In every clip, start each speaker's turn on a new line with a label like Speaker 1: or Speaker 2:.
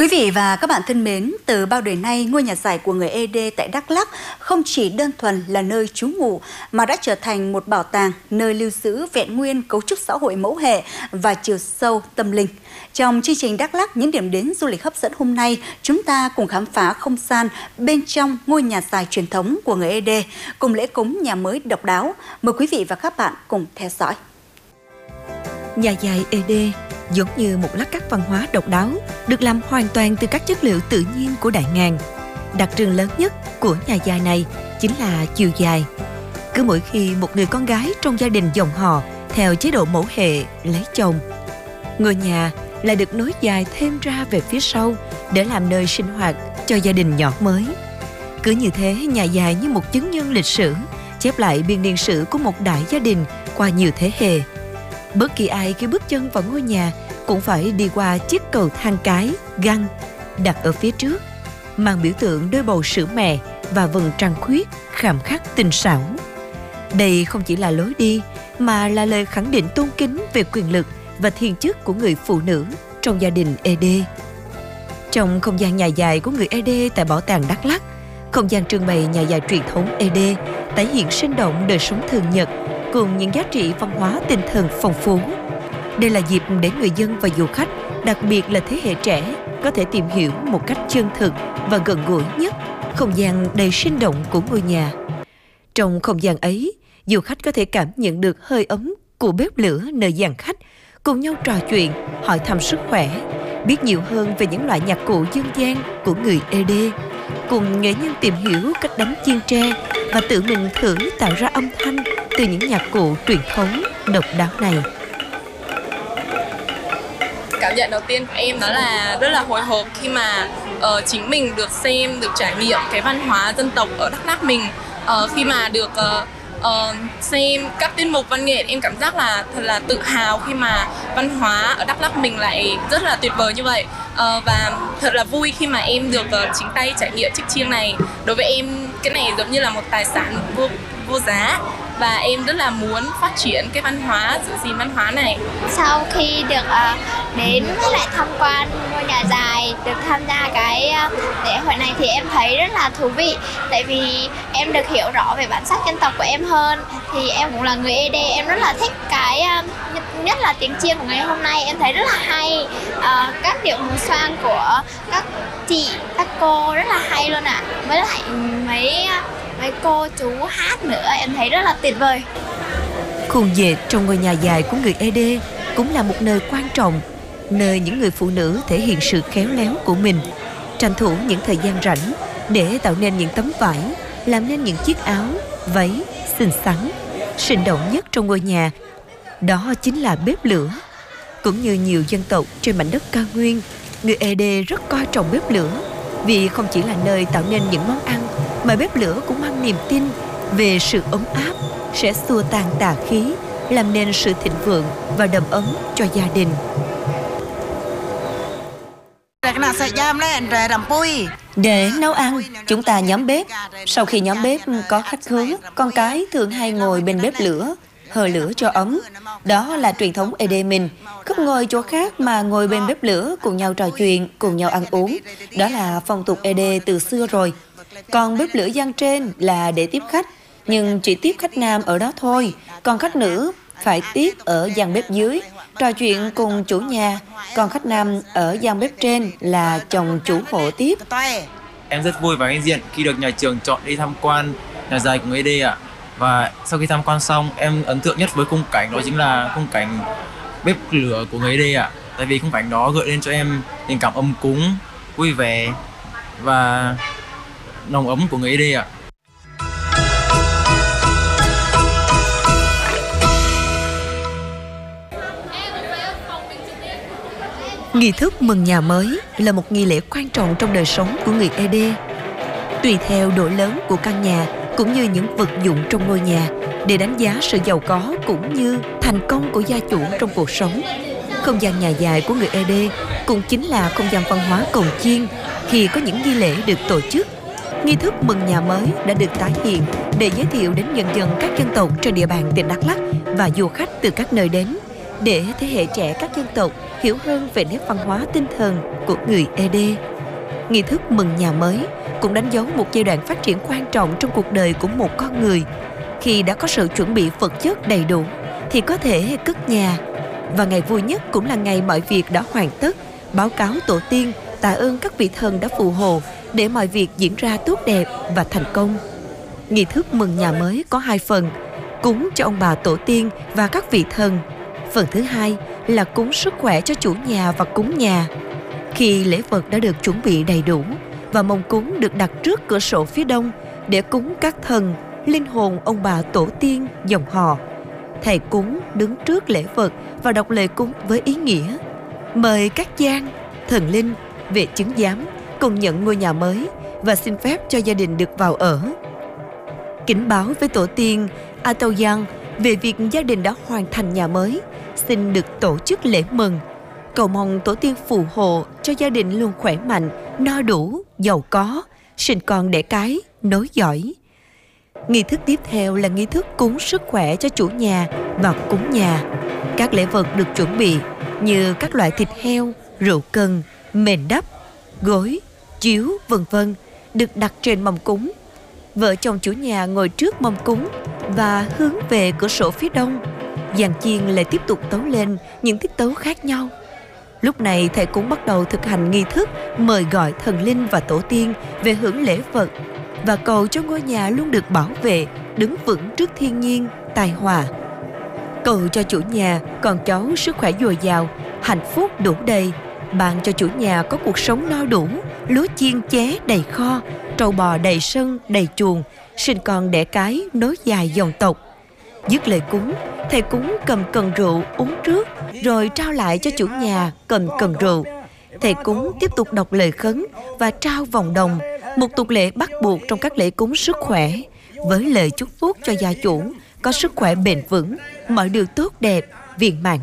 Speaker 1: Quý vị và các bạn thân mến, từ bao đời nay, ngôi nhà giải của người ED tại Đắk Lắk không chỉ đơn thuần là nơi trú ngụ mà đã trở thành một bảo tàng, nơi lưu giữ vẹn nguyên cấu trúc xã hội mẫu hệ và chiều sâu tâm linh. Trong chương trình Đắk Lắk, những điểm đến du lịch hấp dẫn hôm nay, chúng ta cùng khám phá không gian bên trong ngôi nhà giải truyền thống của người ED, cùng lễ cúng nhà mới độc đáo. Mời quý vị và các bạn cùng theo dõi.
Speaker 2: Nhà dài ED giống như một lát cắt văn hóa độc đáo, được làm hoàn toàn từ các chất liệu tự nhiên của Đại Ngàn. Đặc trưng lớn nhất của nhà dài này chính là chiều dài. Cứ mỗi khi một người con gái trong gia đình dòng họ theo chế độ mẫu hệ lấy chồng, ngôi nhà lại được nối dài thêm ra về phía sau để làm nơi sinh hoạt cho gia đình nhỏ mới. Cứ như thế, nhà dài như một chứng nhân lịch sử, chép lại biên niên sử của một đại gia đình qua nhiều thế hệ. Bất kỳ ai khi bước chân vào ngôi nhà cũng phải đi qua chiếc cầu thang cái, găng, đặt ở phía trước, mang biểu tượng đôi bầu sữa mẹ và vầng trăng khuyết khảm khắc tinh xảo. Đây không chỉ là lối đi, mà là lời khẳng định tôn kính về quyền lực và thiên chức của người phụ nữ trong gia đình ED. Trong không gian nhà dài của người ED tại Bảo tàng Đắk Lắk, không gian trưng bày nhà dài truyền thống ED tái hiện sinh động đời sống thường nhật cùng những giá trị văn hóa tinh thần phong phú. Đây là dịp để người dân và du khách, đặc biệt là thế hệ trẻ, có thể tìm hiểu một cách chân thực và gần gũi nhất không gian đầy sinh động của ngôi nhà. Trong không gian ấy, du khách có thể cảm nhận được hơi ấm của bếp lửa nơi gian khách, cùng nhau trò chuyện, hỏi thăm sức khỏe, biết nhiều hơn về những loại nhạc cụ dân gian của người ED, cùng nghệ nhân tìm hiểu cách đánh chiêng tre và tự mình thử tạo ra âm thanh từ những nhạc cụ truyền thống độc đáo này.
Speaker 3: Cảm nhận đầu tiên của em đó là rất là hồi hộp khi mà chính mình được xem, được trải nghiệm cái văn hóa dân tộc ở Đắk Lắk mình. Khi mà được xem các tiết mục văn nghệ, em cảm giác là thật là tự hào khi mà văn hóa ở Đắk Lắk mình lại rất là tuyệt vời như vậy. Và thật là vui khi mà em được chính tay trải nghiệm chiếc chiêng này. Đối với em, cái này giống như là một tài sản vô giá, và em rất là muốn phát triển cái văn hóa, giữ gìn văn hóa này.
Speaker 4: Sau khi được đến với lại tham quan ngôi nhà dài, được tham gia cái lễ hội này thì em thấy rất là thú vị, tại vì em được hiểu rõ về bản sắc dân tộc của em hơn. Thì em cũng là người ED, em rất là thích cái nhất là tiếng chiêng của ngày hôm nay, em thấy rất là hay. Các điệu múa xoang của các chị, các cô rất là hay luôn ạ. Với lại mấy cô chú hát nữa, em thấy rất là tuyệt vời.
Speaker 2: Khuôn dệt trong ngôi nhà dài của người ED cũng là một nơi quan trọng, nơi những người phụ nữ thể hiện sự khéo léo của mình, tranh thủ những thời gian rảnh để tạo nên những tấm vải, làm nên những chiếc áo, váy xinh xắn. Sinh động nhất trong ngôi nhà đó chính là bếp lửa. Cũng như nhiều dân tộc trên mảnh đất cao nguyên, người ED rất coi trọng bếp lửa, vì không chỉ là nơi tạo nên những món ăn, mà bếp lửa cũng mang niềm tin về sự ấm áp, sẽ xua tan tà khí, làm nên sự thịnh vượng và đầm ấm cho gia đình. Để nấu ăn, chúng ta nhóm bếp. Sau khi nhóm bếp có khách khứa, con cái thường hay ngồi bên bếp lửa, hơ lửa cho ấm. Đó là truyền thống ED mình. Không ngồi chỗ khác mà ngồi bên bếp lửa, cùng nhau trò chuyện, cùng nhau ăn uống. Đó là phong tục ED từ xưa rồi. Còn bếp lửa gian trên là để tiếp khách, nhưng chỉ tiếp khách nam ở đó thôi. Còn khách nữ phải tiếp ở gian bếp dưới, trò chuyện cùng chủ nhà. Còn khách nam ở gian bếp trên là chồng chủ hộ tiếp.
Speaker 5: Em rất vui và hãnh diện khi được nhà trường chọn đi tham quan nhà dài của người ED ạ. Và sau khi tham quan xong, em ấn tượng nhất với khung cảnh đó chính là khung cảnh bếp lửa của người ED ạ. Tại vì khung cảnh đó gợi lên cho em tình cảm ấm cúng, vui vẻ và nồng ấm của người ED ạ.
Speaker 2: Nghi thức mừng nhà mới là một nghi lễ quan trọng trong đời sống của người ED. Tùy theo độ lớn của căn nhà cũng như những vật dụng trong ngôi nhà để đánh giá sự giàu có cũng như thành công của gia chủ trong cuộc sống. Không gian nhà dài của người ED cũng chính là không gian văn hóa cồng chiêng khi có những nghi lễ được tổ chức. Nghi thức mừng nhà mới đã được tái hiện để giới thiệu đến nhân dân các dân tộc trên địa bàn tỉnh Đắk Lắk và du khách từ các nơi đến, để thế hệ trẻ các dân tộc hiểu hơn về nét văn hóa tinh thần của người ED. Nghi thức mừng nhà mới cũng đánh dấu một giai đoạn phát triển quan trọng trong cuộc đời của một con người. Khi đã có sự chuẩn bị vật chất đầy đủ thì có thể cất nhà. Và ngày vui nhất cũng là ngày mọi việc đã hoàn tất, báo cáo tổ tiên, tạ ơn các vị thần đã phù hộ để mọi việc diễn ra tốt đẹp và thành công. Nghi thức mừng nhà mới có 2 phần, cúng cho ông bà tổ tiên và các vị thần. Phần thứ 2 là cúng sức khỏe cho chủ nhà và cúng nhà. Khi lễ vật đã được chuẩn bị đầy đủ và mông cúng được đặt trước cửa sổ phía đông để cúng các thần, linh hồn ông bà tổ tiên, dòng họ, thầy cúng đứng trước lễ vật và đọc lời cúng với ý nghĩa mời các giang, thần linh về chứng giám cùng nhận ngôi nhà mới và xin phép cho gia đình được vào ở. Kính báo với tổ tiên Atoyang về việc gia đình đã hoàn thành nhà mới, xin được tổ chức lễ mừng, cầu mong tổ tiên phù hộ cho gia đình luôn khỏe mạnh, no đủ, giàu có, sinh con đẻ cái, nối dõi. Nghi thức tiếp theo là nghi thức cúng sức khỏe cho chủ nhà và cúng nhà. Các lễ vật được chuẩn bị như các loại thịt heo, rượu cần, mền đắp, gối, chiếu, v.v. được đặt trên mâm cúng. Vợ chồng chủ nhà ngồi trước mâm cúng và hướng về cửa sổ phía đông. Dàn chiêng lại tiếp tục tấu lên những tiết tấu khác nhau. Lúc này thầy cúng bắt đầu thực hành nghi thức mời gọi thần linh và tổ tiên về hưởng lễ vật và cầu cho ngôi nhà luôn được bảo vệ, đứng vững trước thiên nhiên, tài hòa. Cầu cho chủ nhà, con cháu sức khỏe dồi dào, hạnh phúc đủ đầy, ban cho chủ nhà có cuộc sống no đủ, lúa chiên ché đầy kho, trâu bò đầy sân, đầy chuồng, sinh con đẻ cái, nối dài dòng tộc. Dứt lời cúng, thầy cúng cầm cần rượu uống trước, rồi trao lại cho chủ nhà cầm cần rượu. Thầy cúng tiếp tục đọc lời khấn và trao vòng đồng, một tục lệ bắt buộc trong các lễ cúng sức khỏe, với lời chúc phúc cho gia chủ có sức khỏe bền vững, mọi điều tốt đẹp, viên mãn.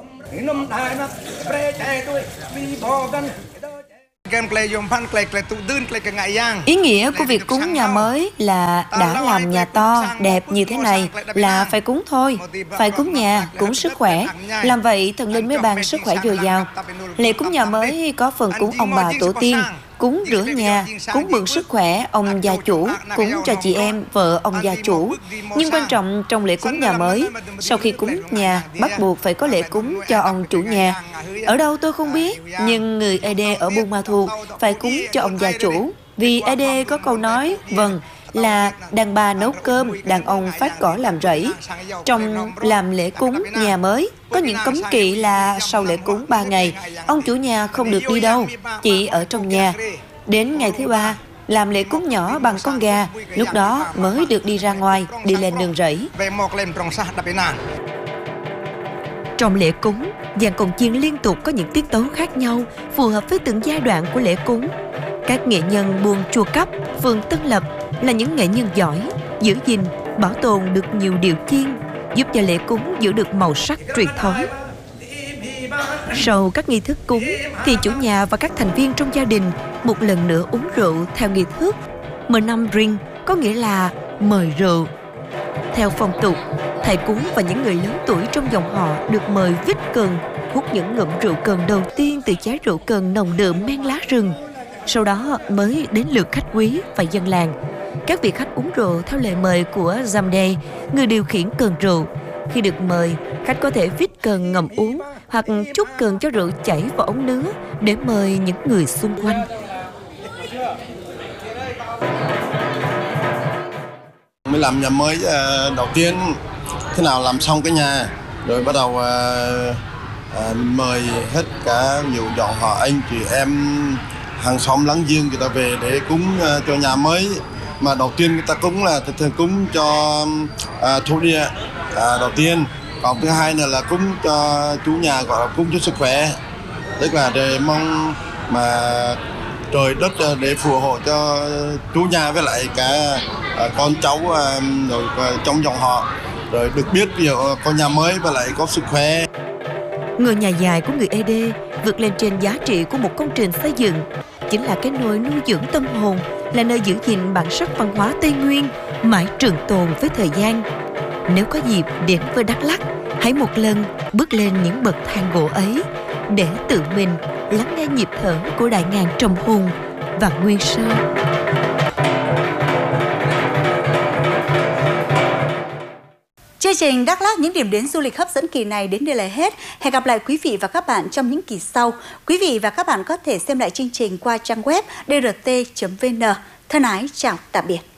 Speaker 6: Ý nghĩa của việc cúng nhà mới là đã làm nhà to, đẹp như thế này là phải cúng thôi. Phải cúng nhà, cúng sức khỏe. Làm vậy thần linh mới ban sức khỏe dồi dào. Lễ cúng nhà mới có phần cúng ông bà tổ tiên, cúng rửa nhà, cúng mừng sức khỏe ông gia chủ, cúng cho chị em, vợ ông gia chủ. Nhưng quan trọng trong lễ cúng nhà mới, sau khi cúng nhà, bắt buộc phải có lễ cúng cho ông chủ nhà. Ở đâu tôi không biết, nhưng người ED ở Buôn Ma Thuột phải cúng cho ông gia chủ. Vì ED có câu nói, vâng, là đàn bà nấu cơm, đàn ông phát cỏ làm rẫy. Trong làm lễ cúng nhà mới, có những cấm kỵ là sau lễ cúng 3 ngày, ông chủ nhà không được đi đâu, chỉ ở trong nhà. Đến ngày thứ 3, làm lễ cúng nhỏ bằng con gà, lúc đó mới được đi ra ngoài, đi lên nương rẫy.
Speaker 2: Trong lễ cúng, dàn cồng chiêng liên tục có những tiết tấu khác nhau phù hợp với từng giai đoạn của lễ cúng. Các nghệ nhân buôn Chùa Cấp, phường Tân Lập là những nghệ nhân giỏi, giữ gìn, bảo tồn được nhiều điệu chiêng, giúp cho lễ cúng giữ được màu sắc truyền thống. Sau các nghi thức cúng thì chủ nhà và các thành viên trong gia đình một lần nữa uống rượu theo nghi thức Menam Ring, có nghĩa là mời rượu. Theo phong tục, thầy cúng và những người lớn tuổi trong dòng họ được mời vít cần, hút những ngụm rượu cần đầu tiên từ chén rượu cần nồng đượm men lá rừng. Sau đó mới đến lượt khách quý và dân làng. Các vị khách uống rượu theo lời mời của Zamde, người điều khiển cần rượu. Khi được mời, khách có thể vít cần ngậm uống hoặc trút cần cho rượu chảy vào ống nứa để mời những người xung quanh.
Speaker 7: Mới làm nhà mới đầu tiên, thế nào làm xong cái nhà, rồi bắt đầu mời hết cả nhiều dòng họ anh chị em hàng xóm láng giềng người ta về để cúng cho nhà mới. Mà đầu tiên người ta cúng là thường cúng cho thổ địa đầu tiên, còn thứ hai nữa là cúng cho chủ nhà, gọi là cúng cho sức khỏe, tức là để mong mà trời đất để phù hộ cho chủ nhà với lại cả con cháu rồi trong dòng họ, rồi được biết ví dụ có nhà mới và lại có sức khỏe.
Speaker 2: Ngôi nhà dài của người ED vượt lên trên giá trị của một công trình xây dựng, chính là cái nôi nuôi dưỡng tâm hồn, là nơi giữ gìn bản sắc văn hóa Tây Nguyên mãi trường tồn với thời gian. Nếu có dịp đến với Đắk Lắk, hãy một lần bước lên những bậc thang gỗ ấy, để tự mình lắng nghe nhịp thở của đại ngàn Trầm Hùng và Nguyên Sơ.
Speaker 1: Chương trình Đắk Lắk những điểm đến du lịch hấp dẫn kỳ này đến đây là hết. Hẹn gặp lại quý vị và các bạn trong những kỳ sau. Quý vị và các bạn có thể xem lại chương trình qua trang web drt.vn. Thân ái chào tạm biệt.